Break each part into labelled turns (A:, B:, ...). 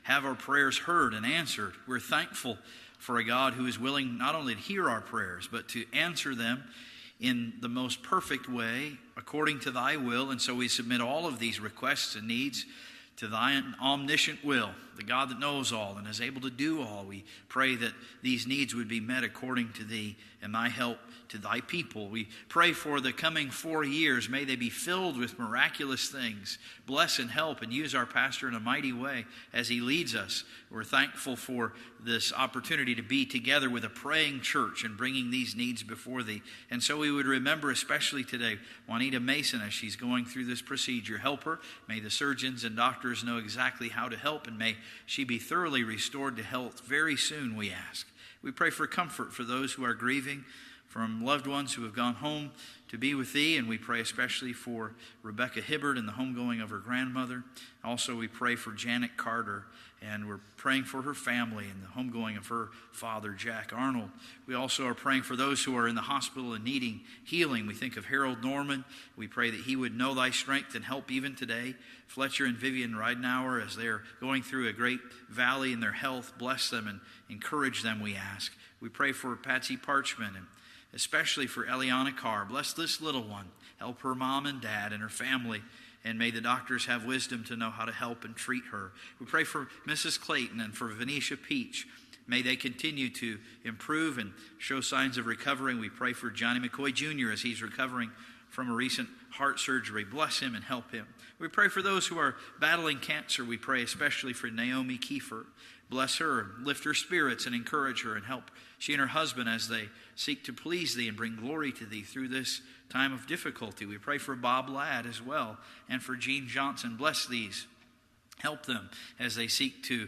A: have our prayers heard and answered. We're thankful for a God who is willing not only to hear our prayers, but to answer them in the most perfect way, according to thy will. And so we submit all of these requests and needs to thy omniscient will, the God that knows all and is able to do all. We pray that these needs would be met according to thee and thy help to thy people. We pray for the coming 4 years. May they be filled with miraculous things. Bless and help and use our pastor in a mighty way as he leads us. We're thankful for this opportunity to be together with a praying church and bringing these needs before thee. And so we would remember especially today Juanita Mason as she's going through this procedure. Help her. May the surgeons and doctors know exactly how to help, and may she be thoroughly restored to health very soon, we ask. We pray for comfort for those who are grieving, from loved ones who have gone home to be with thee, and we pray especially for Rebecca Hibbert and the homegoing of her grandmother. Also, we pray for Janet Carter, and we're praying for her family and the homegoing of her father, Jack Arnold. We also are praying for those who are in the hospital and needing healing. We think of Harold Norman. We pray that he would know thy strength and help even today. Fletcher and Vivian Ridenauer, as they're going through a great valley in their health, bless them and encourage them, we ask. We pray for Patsy Parchman and especially for Eliana Carr. Bless this little one. Help her mom and dad and her family. And may the doctors have wisdom to know how to help and treat her. We pray for Mrs. Clayton and for Venetia Peach. May they continue to improve and show signs of recovering. We pray for Johnny McCoy Jr. as he's recovering from a recent heart surgery. Bless him and help him. We pray for those who are battling cancer. We pray especially for Naomi Kiefer. Bless her, lift her spirits, and encourage her, and help she and her husband as they seek to please thee and bring glory to thee through this time of difficulty. We pray for Bob Ladd as well, and for Gene Johnson. Bless these. Help them as they seek to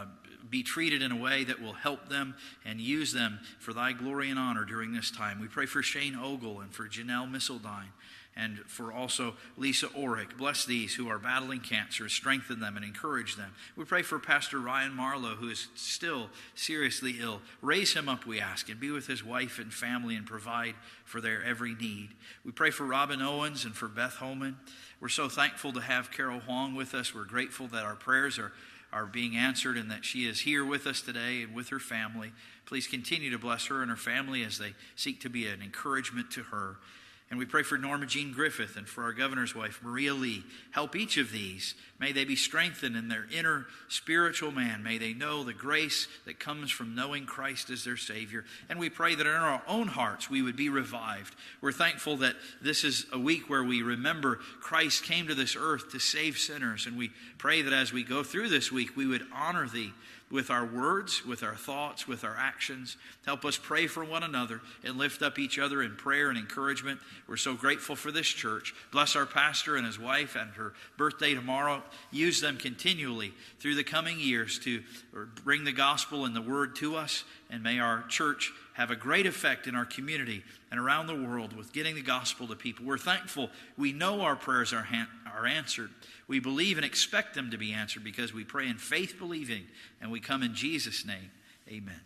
A: be treated in a way that will help them and use them for thy glory and honor during this time. We pray for Shane Ogle and for Janelle Missildine, and for also Lisa Orick. Bless these who are battling cancer. Strengthen them and encourage them. We pray for Pastor Ryan Marlowe, who is still seriously ill. Raise him up, we ask, and be with his wife and family and provide for their every need. We pray for Robin Owens and for Beth Holman. We're so thankful to have Carol Huang with us. We're grateful that our prayers are being answered and that she is here with us today and with her family. Please continue to bless her and her family as they seek to be an encouragement to her. And we pray for Norma Jean Griffith and for our governor's wife, Maria Lee. Help each of these. May they be strengthened in their inner spiritual man. May they know the grace that comes from knowing Christ as their Savior. And we pray that in our own hearts we would be revived. We're thankful that this is a week where we remember Christ came to this earth to save sinners. And we pray that as we go through this week, we would honor thee with our words, with our thoughts, with our actions. Help us pray for one another and lift up each other in prayer and encouragement. We're so grateful for this church. Bless our pastor and his wife and her birthday tomorrow. Use them continually through the coming years to bring the gospel and the word to us. And may our church have a great effect in our community and around the world with getting the gospel to people. We're thankful. We know our prayers are answered. We believe and expect them to be answered because we pray in faith believing, and we come in Jesus' name. Amen.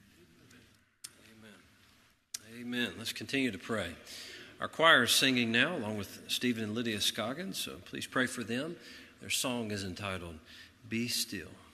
B: Amen. Amen. Let's continue to pray. Our choir is singing now along with Stephen and Lydia Scoggins, so please pray for them. Their song is entitled, Be Still.